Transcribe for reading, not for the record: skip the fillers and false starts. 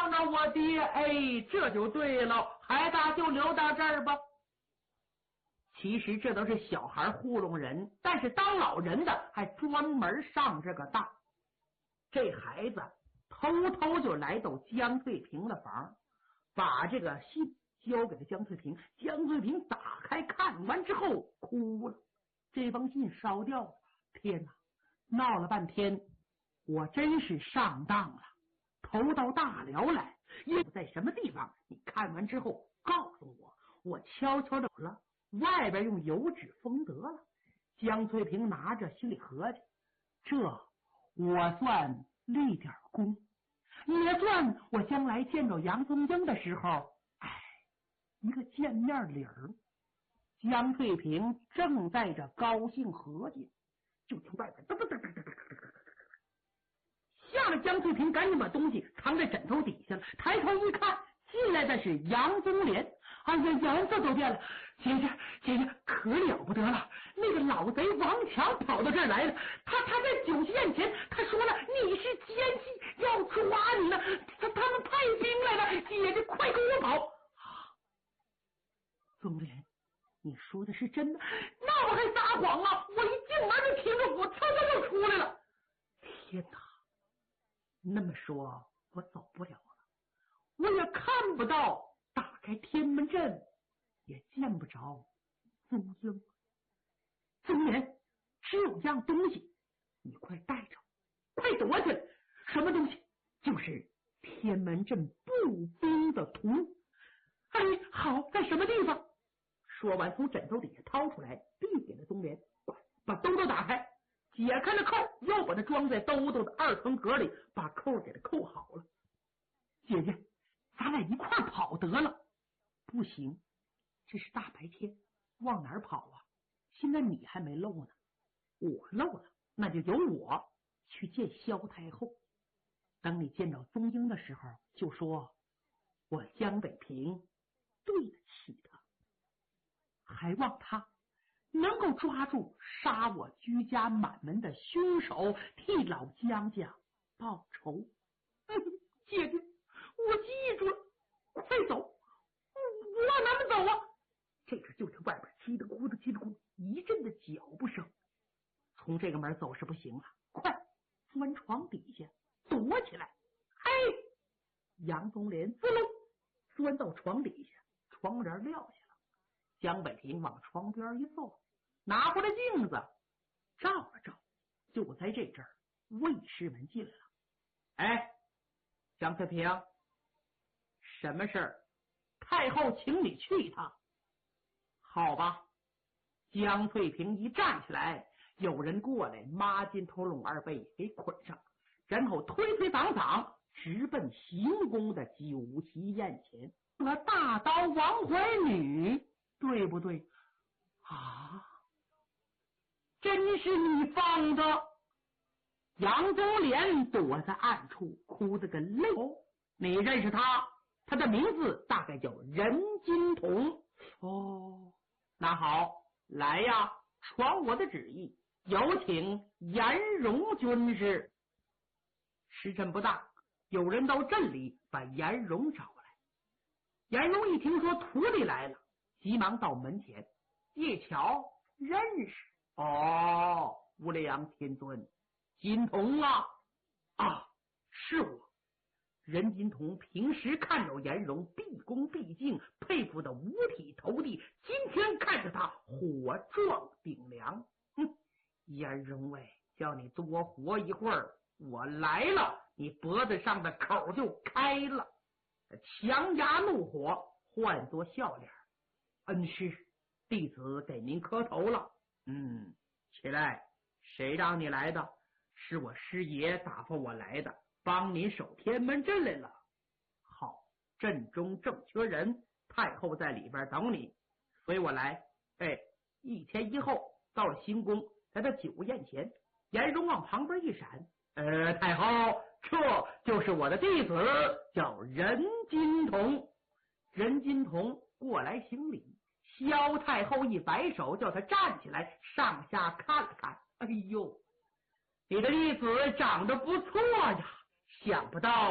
让着我爹，哎，这就对了，孩子就留到这儿吧。其实这都是小孩糊弄人，但是当老人的还专门上这个当。这孩子偷偷就来到江翠萍的房，把这个信交给了江翠萍。江翠萍打开看完之后哭了，这封信烧掉了。天哪，闹了半天，我真是上当了，投到大辽来，又在什么地方？你看完之后告诉我，我悄悄的走了，外边用油纸封得了。江翠萍拿着心里合计，这我算立点功，也算我将来见着杨宗英的时候，一个见面礼儿。江翠萍正在这高兴合计，就从外边吓得江翠萍赶紧把东西藏在枕头底下了。抬头一看，进来的是杨宗莲。哎呀，颜色都变了。姐姐可了不得了，那个老贼王强跑到这儿来了，他在酒席宴前他说了你是奸细，要抓你呢，他们派兵来了，姐姐快跟我跑。宗莲，你说的是真的？那我还撒谎啊？我一进门就听着火嗖嗖就出来了。天哪，那么说我走不了了，我也看不到，打开天门阵也见不着宗英。宗莲，只有样东西，你快带着，快躲起来。什么东西？就是天门阵步兵的图。哎，好，在什么地方？说完从枕头底下掏出来，递给了宗莲，把兜兜打开，解开了扣，又把它装在兜兜的二层格里，把扣给它扣好了。姐姐，咱俩一块跑得了。不行，这是大白天，往哪儿跑啊？现在你还没漏呢，我漏了，那就由我去见萧太后。等你见到宗英的时候，就说我江北平对得起他，还望他能够抓住杀我居家满门的凶手，替老江家报仇。姐姐，我记住了，快走，我往哪边走啊？这时就听外边叽里咕噜一阵的脚步声，从这个门走是不行了，快钻床底下躲起来。杨宗莲滋溜钻到床底下，窗帘撂下了。江北平往床边一坐，拿回来镜子照了照，就在这阵儿，卫士们进来了。哎，江翠萍，什么事儿？太后请你去一趟。好吧。江翠萍一站起来，有人过来，抹金头拢二背给捆上，然后推推搡搡，直奔行宫的酒席宴前。那大刀王怀女，对不对啊？真是你放的！杨宗莲躲在暗处，哭得跟泪。你认识他？他的名字大概叫任金童。哦，那好，来呀，传我的旨意，有请颜荣军师。时辰不大，有人到镇里把颜荣找来。颜荣一听说徒弟来了，急忙到门前一瞧，认识。哦，无量天尊，金童啊！啊，是我。任金童平时看着颜荣毕恭毕敬，佩服的五体投地，今天看着他火壮顶梁。颜荣喂，叫你多活一会儿，我来了，你脖子上的口就开了。强压怒火，换作笑脸。恩师，弟子给您磕头了。起来，谁让你来的？是我师爷打发我来的，帮您守天门阵来了。好，阵中正缺人，太后在里边等你，随我来。1天以后到了行宫，在他酒宴前，颜荣往旁边一闪，太后，这就是我的弟子，叫任金童。任金童过来行礼，萧太后一摆手，叫他站起来，上下看了看。哎呦，你的弟子长得不错呀，想不到